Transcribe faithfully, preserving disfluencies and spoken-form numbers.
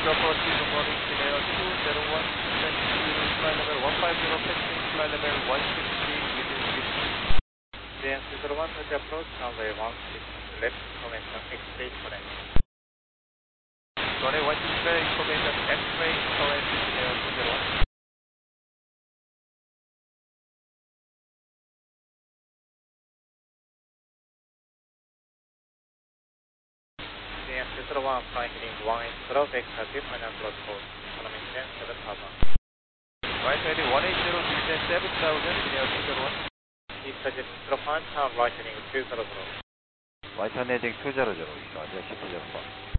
approach is boarding Kineo two zero one, descent to flight level one five zero, passing flight level one six three within fifteen. Then two zero one with approach, runway one six, left information, X-ray current. runway one six zero, information, X-ray current, Kineo two zero one. two zero one, flying heading one eight zero, back thirty, final approach hold, economy ten, seven Papa. Right heading one eight zero, descent seven thousand, near two zero one. East two zero five, turn right heading two zero zero. Right turn heading two zero zero, Roger, two zero five.